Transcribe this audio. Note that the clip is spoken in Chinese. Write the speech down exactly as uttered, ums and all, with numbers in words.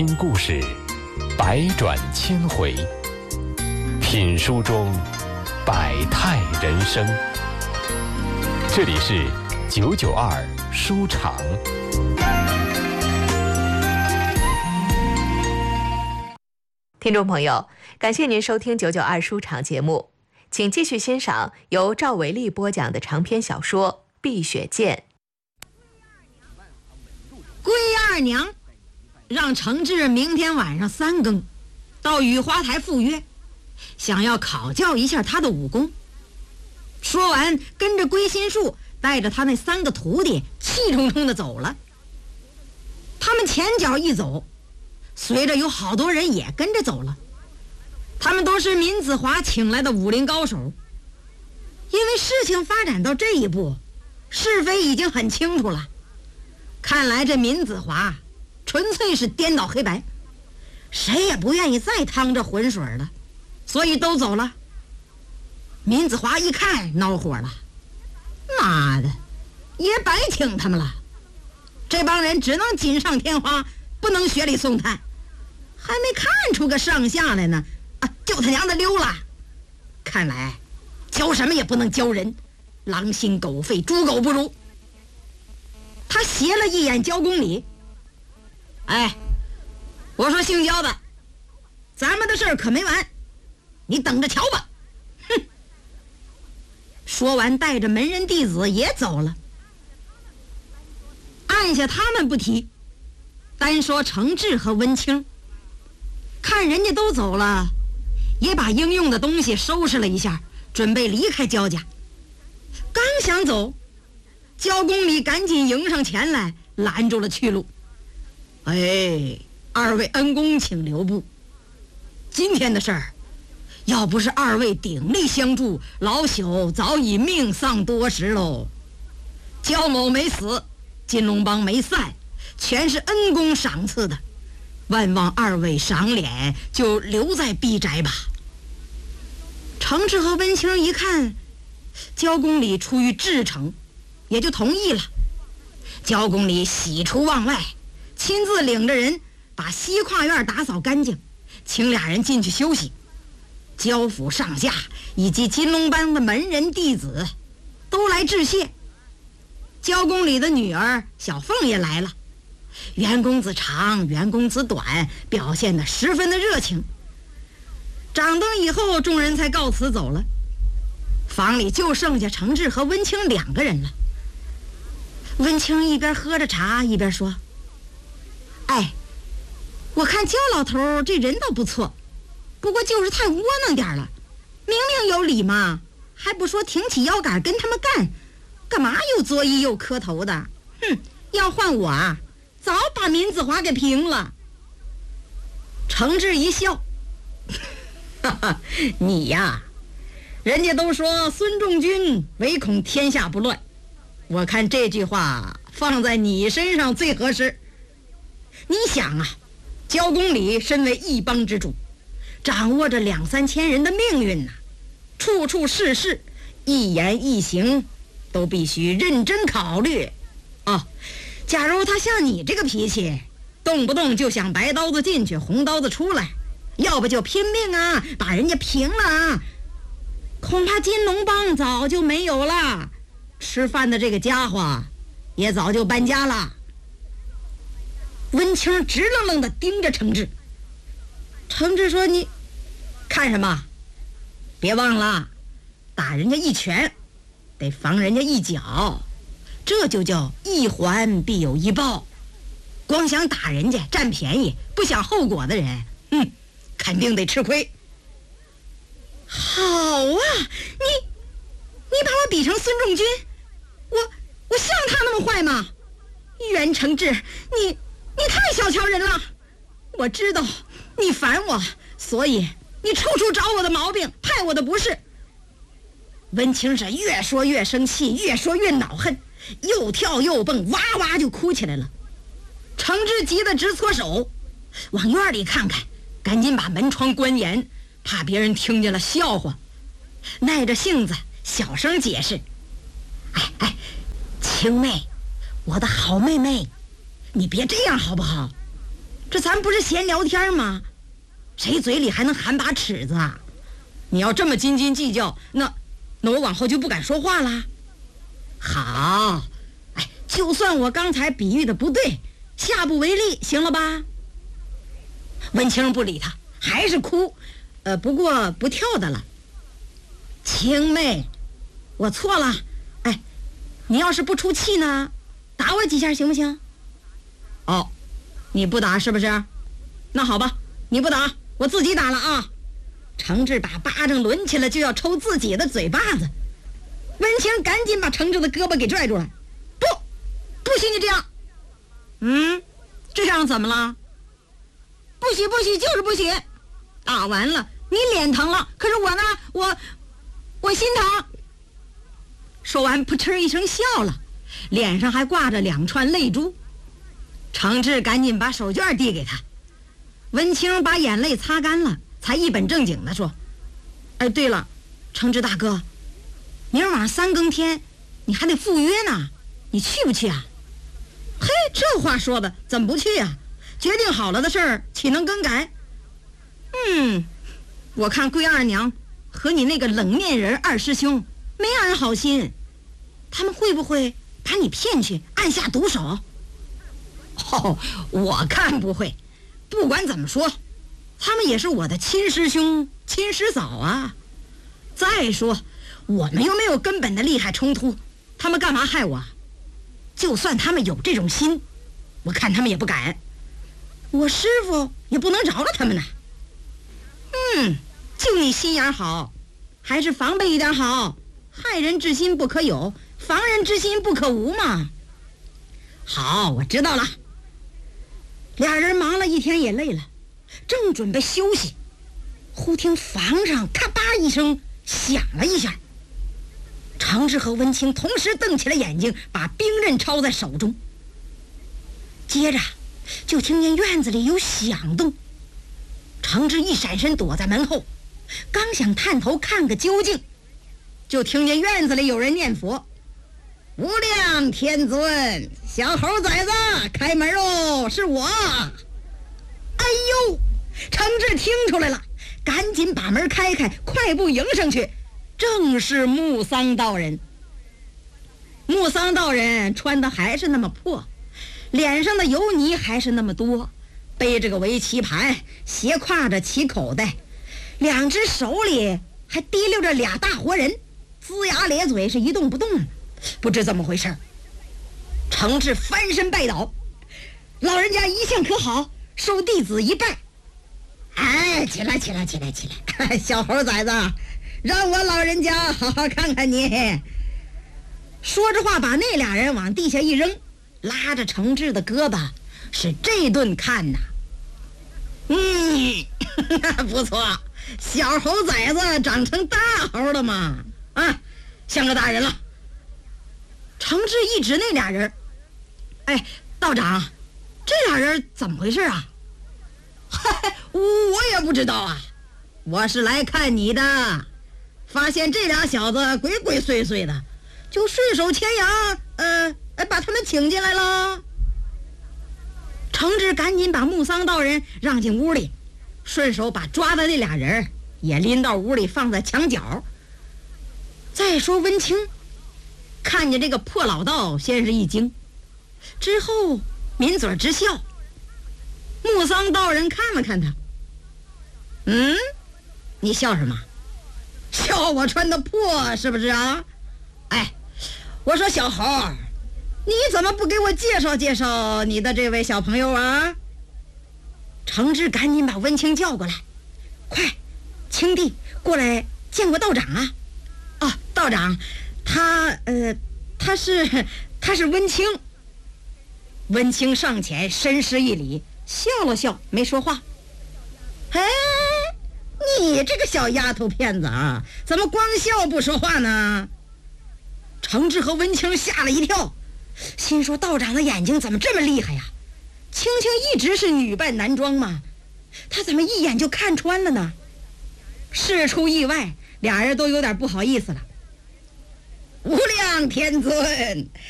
听故事，百转千回，品书中百态人生。这里是九九二书场。 听众朋友，感谢您收听九九二书场节目，请继续欣赏由赵维利播讲的长篇小说《碧血剑》。 龟二娘让程志明天晚上三更到雨花台赴约，想要考教一下他的武功。说完，跟着龟心树带着他那三个徒弟气冲冲地走了。他们前脚一走，随着有好多人也跟着走了。他们都是闵子华请来的武林高手。因为事情发展到这一步，是非已经很清楚了。看来这闵子华纯粹是颠倒黑白，谁也不愿意再趟这浑水了，所以都走了。闵子华一看恼火了，妈的，也白请他们了。这帮人只能锦上添花，不能雪里送炭，还没看出个上下来呢，啊，就他娘的溜了。看来教什么也不能教人，狼心狗肺，猪狗不如。他斜了一眼焦公礼，哎，我说姓焦的，咱们的事儿可没完，你等着瞧吧。哼！说完，带着门人弟子也走了。按下他们不提，单说程志和温清，看人家都走了，也把应用的东西收拾了一下，准备离开焦家。刚想走，焦公礼赶紧迎上前来，拦住了去路。哎，二位恩公请留步，今天的事儿，要不是二位鼎力相助，老朽早已命丧多时喽。焦某没死，金龙帮没散，全是恩公赏赐的，万望二位赏脸，就留在碧宅吧。程志和温清一看焦公礼出于至诚，也就同意了。焦公礼喜出望外，亲自领着人把西跨院打扫干净，请俩人进去休息。焦府上下以及金龙班的门人弟子都来致谢。焦公礼的女儿小凤也来了，袁公子长袁公子短表现得十分的热情。掌灯以后，众人才告辞走了。房里就剩下程志和温清两个人了。温清一边喝着茶一边说，哎，我看焦老头这人倒不错，不过就是太窝囊点了，明明有理嘛，还不说挺起腰杆跟他们干，干嘛又作揖又磕头的？哼，要换我啊，早把闵子华给平了。程志一笑，哈哈，你呀，人家都说孙仲军唯恐天下不乱，我看这句话放在你身上最合适。你想啊，焦公礼身为一帮之主，掌握着两三千人的命运呐、啊，处处事事一言一行都必须认真考虑啊。假如他像你这个脾气，动不动就想白刀子进去红刀子出来，要不就拼命啊把人家平了啊，恐怕金龙帮早就没有了，吃饭的这个家伙也早就搬家了。温清直愣愣地盯着程志。程志说，你看什么？别忘了，打人家一拳得防人家一脚，这就叫一还必有一报。光想打人家占便宜不想后果的人，嗯，肯定得吃亏。好啊，你你把我比成孙仲军，我我像他那么坏吗？袁承志，你你太小瞧人了。我知道你烦我，所以你处处找我的毛病，派我的不是。温清是越说越生气，越说越恼恨，又跳又蹦，哇哇就哭起来了。程志急得直搓手，往院里看看，赶紧把门窗关严，怕别人听见了笑话。耐着性子小声解释，哎哎，青妹，我的好妹妹，你别这样好不好？ 这咱不是闲聊天吗？谁嘴里还能含把尺子啊？你要这么斤斤计较，那那我往后就不敢说话啦。好，哎，就算我刚才比喻的不对，下不为例，行了吧？文清不理他，还是哭，呃，不过不跳的了。青妹，我错了，哎，你要是不出气呢，打我几下行不行？哦，你不打是不是？那好吧，你不打，我自己打了啊！程志把巴掌抡起来，就要抽自己的嘴巴子。文清赶紧把程志的胳膊给拽住了，不，不许你这样！嗯，这样怎么了？不许不许，就是不许！打完了，你脸疼了，可是我呢，我我心疼。说完，扑哧一声笑了，脸上还挂着两串泪珠。程志赶紧把手绢递给他，文清把眼泪擦干了，才一本正经地说：“哎，对了，程志大哥，明儿晚上三更天，你还得赴约呢，你去不去啊？”嘿，这话说的，怎么不去啊？决定好了的事儿，岂能更改？嗯，我看桂二娘和你那个冷面人二师兄没让人好心，他们会不会把你骗去，按下毒手？哦，我看不会。不管怎么说，他们也是我的亲师兄、亲师嫂啊。再说，我们又没有根本的利害冲突，他们干嘛害我？就算他们有这种心，我看他们也不敢。我师父也不能饶了他们呢。嗯，就你心眼好，还是防备一点好。害人之心不可有，防人之心不可无嘛。好，我知道了。俩人忙了一天也累了，正准备休息，忽听房上咔吧一声响了一下。程志和文清同时瞪起了眼睛，把兵刃抄在手中。接着就听见院子里有响动，程志一闪身躲在门后，刚想探头看个究竟，就听见院子里有人念佛：“无量天尊，小猴崽子，开门哦，是我。”哎呦，程志听出来了，赶紧把门开开，快步迎上去，正是木桑道人。木桑道人穿的还是那么破，脸上的油泥还是那么多，背着个围棋盘，斜挎着棋口袋，两只手里还提溜着俩大活人，龇牙咧嘴，是一动不动，不知怎么回事。程志翻身拜倒：“老人家一向可好？受弟子一拜。”哎，起来起来起来起来，小猴崽子，让我老人家好好看看你。说着话，把那俩人往地下一扔，拉着程志的胳膊，是这顿看呐。嗯，不错，小猴崽子长成大猴了嘛，啊，像个大人了。程志一指那俩人：“哎，道长，这俩人怎么回事啊？”“嗨，我也不知道啊，我是来看你的，发现这俩小子鬼鬼祟祟的，就顺手牵羊，呃，把他们请进来了。”程志赶紧把木桑道人让进屋里，顺手把抓的那俩人也拎到屋里，放在墙角。再说文清看见这个破老道，先是一惊，之后抿嘴直笑。木桑道人看了看他：“嗯，你笑什么？笑我穿的破是不是啊？哎，我说小猴，你怎么不给我介绍介绍你的这位小朋友啊？”程志赶紧把温清叫过来：“快，青弟过来见过道长啊！”“哦，道长，他呃，他是他是温清。”温清上前深施一礼，笑了笑，没说话。“哎，你这个小丫头片子啊，怎么光笑不说话呢？”程志和温清吓了一跳，心说道长的眼睛怎么这么厉害呀？青青一直是女扮男装嘛，他怎么一眼就看穿了呢？事出意外，俩人都有点不好意思了。“无量天尊，